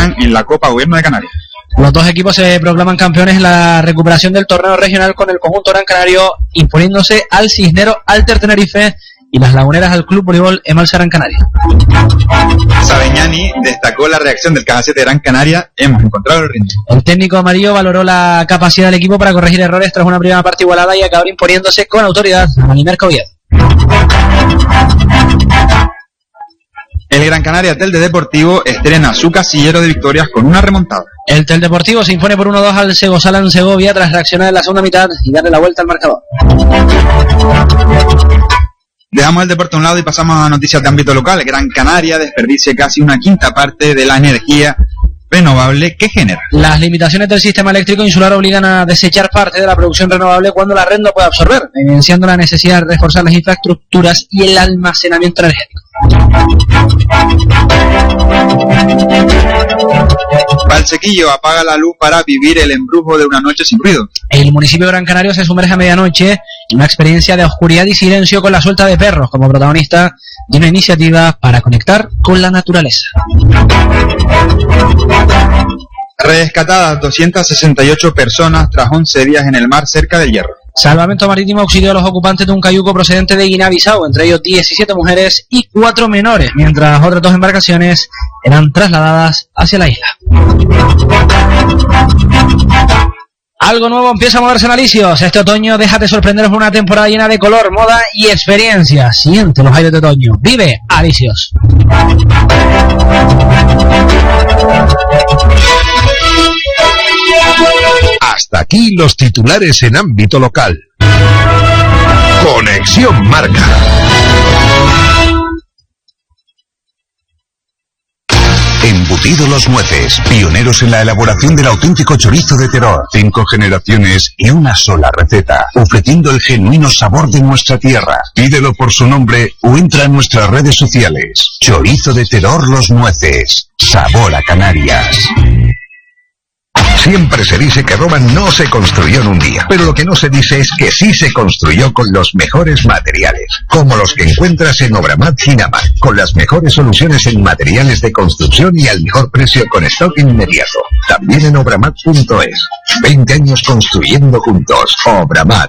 participarán en la Copa Gobierno de Canarias. Los dos equipos se proclaman campeones en la recuperación del torneo regional, con el conjunto Gran Canario imponiéndose al Cisnero Alter Tenerife y las Laguneras al Club Voleibol Emalsa Gran Canaria. Sabeñani destacó la reacción del Cajasete Gran Canaria. Hemos encontrado el ritmo. El técnico amarillo valoró la capacidad del equipo para corregir errores tras una primera parte igualada y acabar imponiéndose con autoridad a Manimerca Oviedo. El Gran Canaria Telde Deportivo estrena su casillero de victorias con una remontada. El Telde Deportivo se impone por 1-2 al Segosalan Segovia tras reaccionar en la segunda mitad y darle la vuelta al marcador. Dejamos el deporte a un lado y pasamos a noticias de ámbito local. Gran Canaria desperdicia casi una quinta parte de la energía renovable que genera. Las limitaciones del sistema eléctrico insular obligan a desechar parte de la producción renovable cuando la red no puede absorber, evidenciando la necesidad de reforzar las infraestructuras y el almacenamiento energético. Valsequillo apaga la luz para vivir el embrujo de una noche sin ruido. El municipio de Gran Canaria se sumerge a medianoche en una experiencia de oscuridad y silencio con la suelta de perros como protagonista de una iniciativa para conectar con la naturaleza. Rescatadas 268 personas tras 11 días en el mar cerca del Hierro. Salvamento Marítimo auxilió a los ocupantes de un cayuco procedente de Guinea-Bissau, entre ellos 17 mujeres y 4 menores, mientras otras 2 embarcaciones eran trasladadas hacia la isla. Algo nuevo empieza a moverse en Alisios. Este otoño déjate sorprender por una temporada llena de color, moda y experiencia. Siente los aires de otoño. Vive Alisios. Hasta aquí los titulares en ámbito local. Conexión Marca. Embutido Los Nueces, pioneros en la elaboración del auténtico chorizo de Teror. 5 generaciones y una sola receta, ofreciendo el genuino sabor de nuestra tierra. Pídelo por su nombre o entra en nuestras redes sociales. Chorizo de Teror Los Nueces, sabor a Canarias. Siempre se dice que Roma no se construyó en un día, pero lo que no se dice es que sí se construyó con los mejores materiales, como los que encuentras en Obramat Ginamar, con las mejores soluciones en materiales de construcción y al mejor precio con stock inmediato. También en obramat.es. 20 años construyendo juntos. Obramat.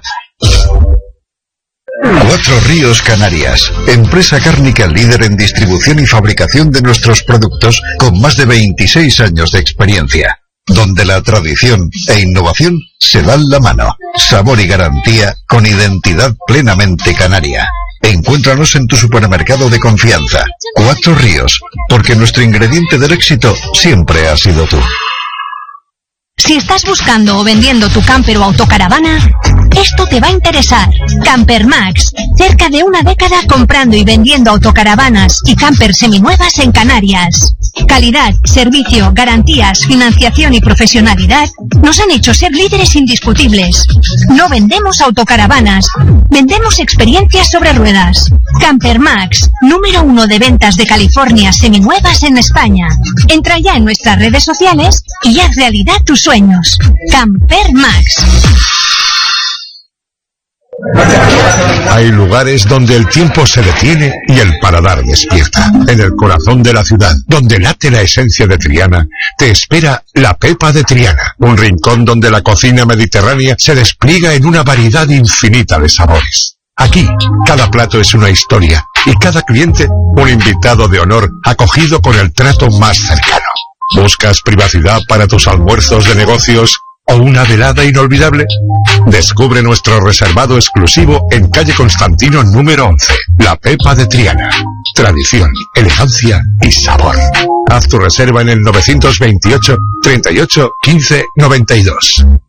Cuatro Ríos Canarias, empresa cárnica líder en distribución y fabricación de nuestros productos con más de 26 años de experiencia, donde la tradición e innovación se dan la mano. Sabor y garantía con identidad plenamente canaria. Encuéntranos en tu supermercado de confianza. Cuatro Ríos, porque nuestro ingrediente del éxito siempre ha sido tú. Si estás buscando o vendiendo tu camper o autocaravana, esto te va a interesar. Camper Max, cerca de una década comprando y vendiendo autocaravanas y campers seminuevas en Canarias. Calidad, servicio, garantías, financiación y profesionalidad nos han hecho ser líderes indiscutibles. No vendemos autocaravanas, vendemos experiencias sobre ruedas. Camper Max, número 1 de ventas de California seminuevas en España. Entra ya en nuestras redes sociales y haz realidad tus sueños. Camper Max. Hay lugares donde el tiempo se detiene y el paladar despierta. En el corazón de la ciudad, donde late la esencia de Triana, te espera la Pepa de Triana, un rincón donde la cocina mediterránea se despliega en una variedad infinita de sabores. Aquí, cada plato es una historia y cada cliente un invitado de honor acogido con el trato más cercano. ¿Buscas privacidad para tus almuerzos de negocios o una velada inolvidable? Descubre nuestro reservado exclusivo en calle Constantino número 11, La Pepa de Triana. Tradición, elegancia y sabor. Haz tu reserva en el 928 38 15 92.